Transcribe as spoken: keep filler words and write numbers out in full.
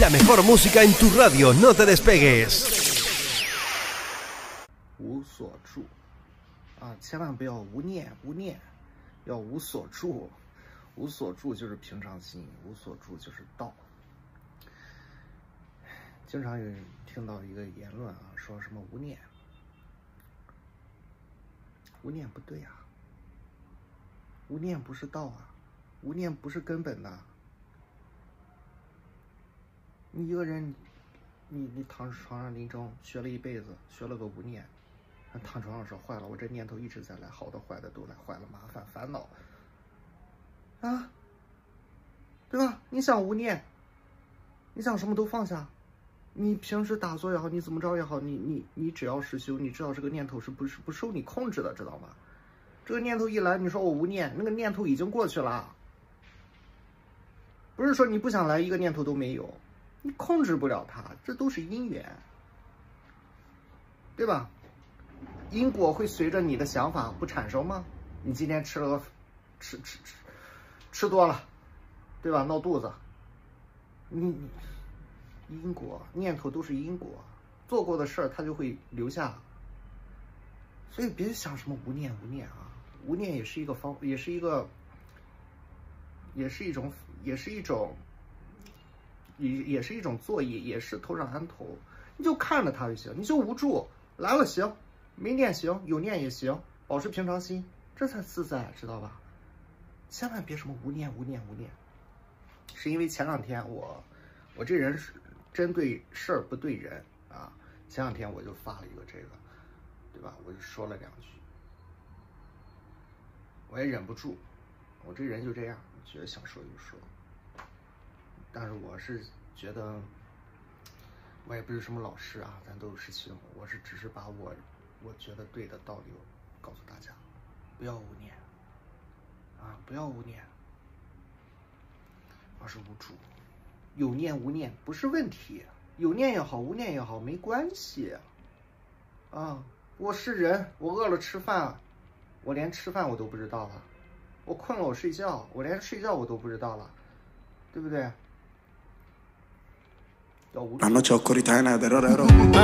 La mejor música en tu radio, no te despegues. 无所住啊，千万不要无念，无念，要无所住。无所住就是平常心，无所住就是道。经常有人听到一个言论啊，说什么无念，无念不对啊，无念不是道啊，无念不是根本的。你一个人，你你躺床上临终学了一辈子，学了个无念，躺床上说坏了，我这念头一直在来，好的坏的都来，坏了麻烦烦恼啊，对吧？你想无念，你想什么都放下。你平时打坐也好，你怎么着也好，你你你只要是修，你知道这个念头是不是不受你控制的，知道吗？这个念头一来，你说我无念，那个念头已经过去了。不是说你不想来，一个念头都没有，你控制不了它，这都是因缘，对吧？因果会随着你的想法不产生吗？你今天吃了个吃吃吃吃多了，对吧？闹肚子，你。因果念头都是因果，做过的事儿它就会留下，所以别想什么无念无念啊，无念也是一个方，也是一个，也是一种，也是一种，也也是一种作业，也是头上安头，你就看着它就行，你就无助，来了行，没念行，有念也行，保持平常心，这才自在，知道吧？千万别什么无念无念无念，是因为前两天我，我这人是。针对事儿不对人啊！前两天我就发了一个这个，对吧？我就说了两句，我也忍不住，我这人就这样，觉得想说就说。但是我是觉得，我也不是什么老师啊，咱都有师兄，我是只是把我我觉得对的道理告诉大家，不要无念啊，不要无念，而是无助。有念无念不是问题，有念也好，无念也好，没关系。啊，我是人，我饿了吃饭，我连吃饭我都不知道了；我困了我睡觉，我连睡觉我都不知道了，对不对？要无助。